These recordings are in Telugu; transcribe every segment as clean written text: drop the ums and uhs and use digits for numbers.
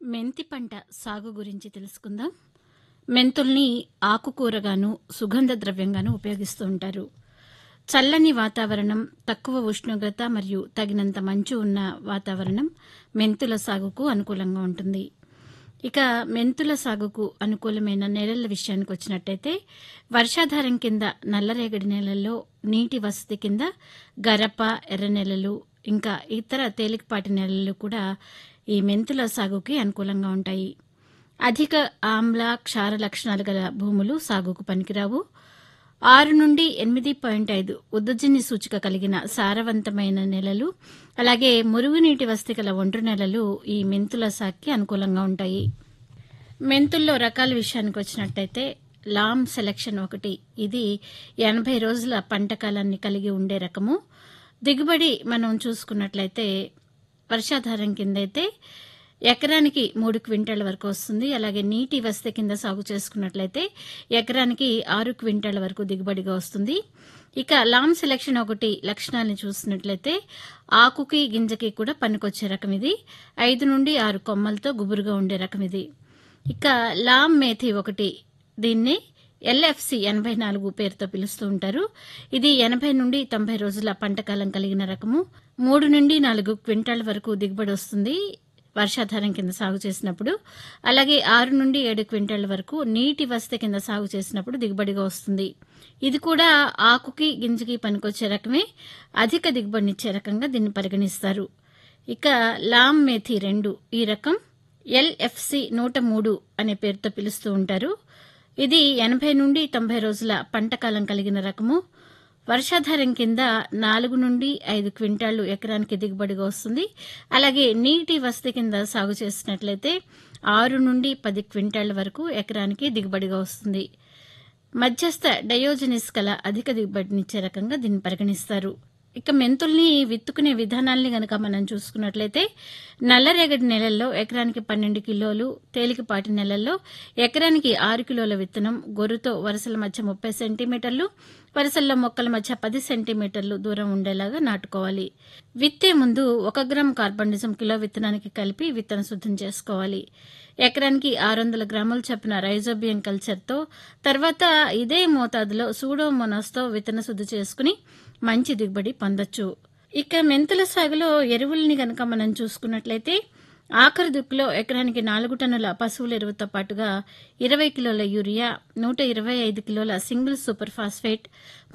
మెంతి పంట సాగు గురించి తెలుసుకుందాం. మెంతుల్ని ఆకుకూరగాను, సుగంధ ద్రవ్యంగాను ఉపయోగిస్తూ ఉంటారు. చల్లని వాతావరణం, తక్కువ ఉష్ణోగ్రత మరియు తగినంత మంచు ఉన్న వాతావరణం మెంతుల సాగుకు అనుకూలంగా ఉంటుంది. ఇక మెంతుల సాగుకు అనుకూలమైన నేలల విషయానికి వచ్చినట్టయితే వర్షాధారం కింద నల్లరేగడి నేలల్లో, నీటి వసతి కింద గరప, ఎర్ర నేలలు, ఇంకా ఇతర తేలికపాటి నేలలు కూడా ఈ మెంతుల సాగుకి అనుకూలంగా ఉంటాయి. అధిక ఆమ్ల, క్షార లక్షణాలు గల భూములు సాగుకు పనికిరావు. 6 నుండి 8.5 ఉద్దజని సూచిక కలిగిన సారవంతమైన నేలలు, అలాగే మురుగునీటి వసతి గల ఒండ్రు నేలలు ఈ మెంతుల సాగుకి అనుకూలంగా ఉంటాయి. మెంతుల్లో రకాల విషయానికి వచ్చినట్టయితే లామ్ సెలక్షన్ 1 ఇది 80 రోజుల పంట కాలాన్ని కలిగి ఉండే రకము. దిగుబడి మనం చూసుకున్నట్లయితే వర్షాధారం కింద అయితే ఎకరానికి 3 క్వింటాల వరకు వస్తుంది. అలాగే నీటి వసతి కింద సాగు చేసుకున్నట్లయితే ఎకరానికి 6 క్వింటాల వరకు దిగుబడిగా వస్తుంది. ఇక లామ్ సెలక్షన్ 1 లక్షణాలను చూసినట్లయితే ఆకుకి, గింజకి కూడా పనికొచ్చే రకం ఇది. 5 నుండి 6 కొమ్మలతో గుబురుగా ఉండే రకం ఇది. ఇక లామ్ మేథి 1 దీన్ని LFC 84 పేరుతో పిలుస్తూ ఉంటారు. ఇది 80 నుండి 90 రోజుల పంటకాలం కలిగిన రకము. 3 నుండి 4 క్వింటాల వరకు దిగుబడి వస్తుంది వర్షాధారం కింద సాగు చేసినప్పుడు. అలాగే 6 నుండి 7 క్వింటాల వరకు నీటి వసతి కింద సాగు చేసినప్పుడు దిగుబడిగా వస్తుంది. ఇది కూడా ఆకుకి, గింజకి పనికొచ్చే రకమే. అధిక దిగుబడినిచ్చే రకంగా దీన్ని పరిగణిస్తారు. ఇక లామ్ మేథి 2 ఈ రకం LFC 103 అనే పేరుతో పిలుస్తూ ఉంటారు. ఇది 80 నుండి 90 రోజుల పంటకాలం కలిగిన రకము. వర్షాధారం కింద 4 నుండి 5 క్వింటాళ్లు ఎకరానికి దిగుబడిగా వస్తుంది. అలాగే నీటి వసతి కింద సాగు చేసినట్లయితే 6 నుండి 10 క్వింటాళ్ల వరకు ఎకరానికి దిగుబడిగా వస్తుంది. మధ్యస్థ డయోజనిస్ గల అధిక దిగుబడినిచ్చే రకంగా దీన్ని పరిగణిస్తారు. ఇక మెంతుల్ని విత్తుకునే విధానాల్ని గనక మనం చూసుకున్నట్లయితే నల్లరేగడి నేలల్లో ఎకరానికి 12 కిలోలు, తేలికపాటి నేలల్లో ఎకరానికి 6 కిలోల విత్తనం గొర్రుతో వరుసల మధ్య 30 సెంటీమీటర్లు, వరుసల్లో మొక్కల మధ్య 10 సెంటీమీటర్లు దూరం ఉండేలాగా నాటుకోవాలి. విత్తే ముందు 1 గ్రామ్ కార్బనిజం కిలో విత్తనానికి కలిపి విత్తన శుద్ధం చేసుకోవాలి. ఎకరానికి 600 గ్రాముల చొప్పున రైజోబియం కల్చర్తో, తర్వాత ఇదే మోతాదులో సూడోమోనాస్తో విత్తన శుద్ధి చేసుకుని మంచి దిగుబడి పొందొచ్చు. ఇక మెంతుల సాగులో ఎరువుల్ని గనక మనం చూసుకున్నట్లయితే ఆఖరి దుక్కులో ఎకరానికి 4 టన్నుల పశువుల ఎరువుతో పాటుగా 20 కిలోల యూరియా, 125 కిలోల సింగిల్ సూపర్ ఫాస్ఫేట్,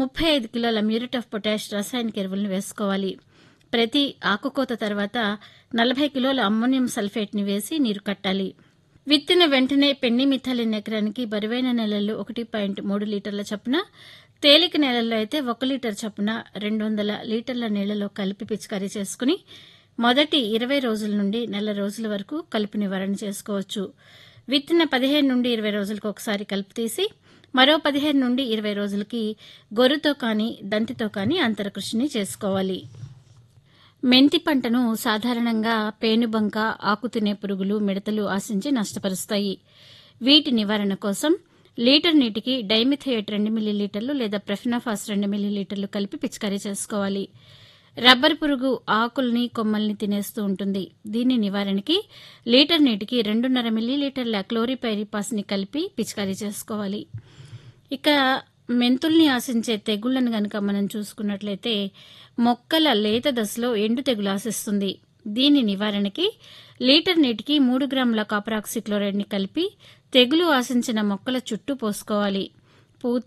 35 కిలోల మ్యూరేట్ ఆఫ్ పొటాష్ రసాయనిక ఎరువులను వేసుకోవాలి. ప్రతి ఆకుకోత తర్వాత 40 కిలోల అమ్మోనియం సల్ఫేట్ని వేసి నీరు కట్టాలి. విత్తిన వెంటనే పెండిమిథాలిన్ ఎకరానికి బరువైన నేలల్లో 1.3 లీటర్ల చొప్పున, తేలిక నేలల్లో అయితే 1 లీటర్ చొప్పున 200 లీటర్ల నీళ్లలో కలిపి పిచికారీ చేసుకుని మొదటి 20 రోజుల నుండి నెల రోజుల వరకు కలుపు నివారణ చేసుకోవచ్చు. విత్తిన 15 నుండి 20 రోజులకు ఒకసారి కలుపు తీసి మరో 15 నుండి 20 రోజులకి గొర్రుతో కానీ, దంతితో కానీ అంతర కృషిని చేసుకోవాలి. మెంతి పంటను సాధారణంగా పేనుబంక, ఆకుతినే పురుగులు, మిడతలు ఆశించి నష్టపరుస్తాయి. వీటి నివారణ కోసం లీటర్ నీటికి డైమిథయేట్ 2 మిల్లీలీటర్లు లేదా ప్రెఫినాఫాస్ 2 మిల్లీలీటర్లు కలిపి పిచికారీ చేసుకోవాలి. రబ్బర్ పురుగు ఆకుల్ని, కొమ్మల్ని తినేస్తూ ఉంటుంది. దీని నివారణకి లీటర్ నీటికి 2.5 మిల్లీలీటర్ల క్లోరిపైరిపాస్ని కలిపి పిచికారీ చేసుకోవాలి. ఇక మెంతుల్ని ఆశించే తెగుళ్లను గనక మనం చూసుకున్నట్లయితే మొక్కల లేత దశలో ఎండు తెగులు ఆశిస్తుంది. దీని నివారణకి లీటర్ నీటికి 3 గ్రాముల కాపర్ ఆక్సిక్లోరైడ్ని కలిపి తెగులు ఆశించిన మొక్కల చుట్టూ పోసుకోవాలి.